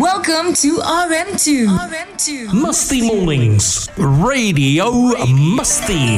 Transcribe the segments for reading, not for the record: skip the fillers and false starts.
Welcome to RM2. Musty Mornings, Radio Musty.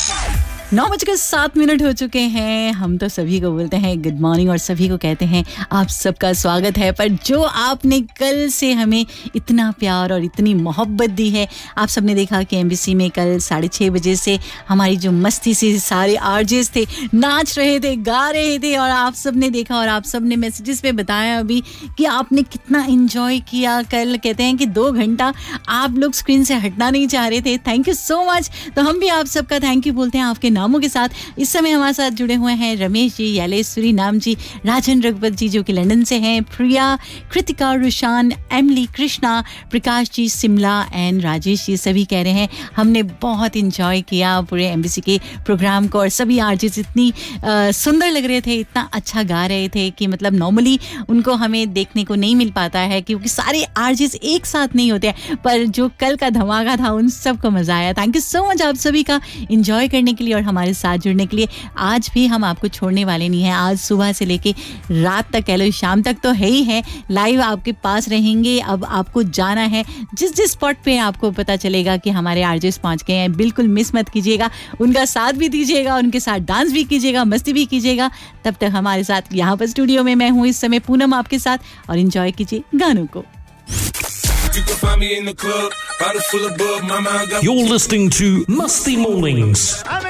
9:07 हो चुके हैं। हम तो सभी को बोलते हैं गुड मॉर्निंग और सभी को कहते हैं आप सबका स्वागत है। पर जो आपने कल से हमें इतना प्यार और इतनी मोहब्बत दी है, आप सबने देखा कि एमबीसी में कल 6:30 बजे से हमारी जो मस्ती से सारे आरजेस थे, नाच रहे थे, गा रहे थे और आप सबने देखा और आप सबने मैसेजेस पे बताया अभी कि आपने कितना एंजॉय किया। कल कहते हैं कि 2 घंटा आप लोग स्क्रीन से हटना नहीं चाह रहे थे। Thank you so much. तो हम भी आप सबका थैंक यू बोलते हैं आपके नामों के साथ। इस समय हमारे साथ जुड़े हुए हैं रमेश जी, यालेश्वरी नाम जी, राजन रघुपत जी जो कि लंदन से हैं, प्रिया, Kritika, Rushan, Emily, Krishna, Prakash ji, Simla and Rajesh ji. सभी कह रहे हैं हमने बहुत इंजॉय किया पूरे एमबीसी के प्रोग्राम को और सभी आरजेस इतनी सुंदर लग रहे थे, इतना अच्छा गा रहे थे कि मतलब नॉर्मली उनको हमें देखने को नहीं मिल पाता है क्योंकि सारे आरजेस एक साथ नहीं होते हैं। पर जो कल का धमाका था उन सबको मजा आया। थैंक यू सो मच आप सभी का इंजॉय करने के लिए और हमारे साथ जुड़ने के लिए। आज भी हम आपको छोड़ने वाले नहीं हैं। आज सुबह से लेके रात तक, कह लो शाम तक तो है ही है, लाइव आपके पास रहेंगे। अब आपको जाना है जिस जिस स्पॉट पे आपको पता चलेगा कि हमारे आरजेस पहुंच गए हैं, बिल्कुल मिस मत कीजिएगा। उनका साथ भी दीजिएगा, उनके साथ डांस भी कीजिएगा, मस्ती भी कीजिएगा। तब तक हमारे साथ यहाँ पर स्टूडियो में मैं हूँ इस समय पूनम आपके साथ और एंजॉय कीजिए गानों को। You can find me in the club, bottles full of bug, mama I got. You're listening to Musty Mornings.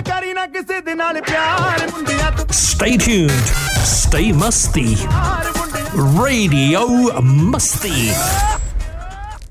Stay tuned, stay musty. Radio Musty.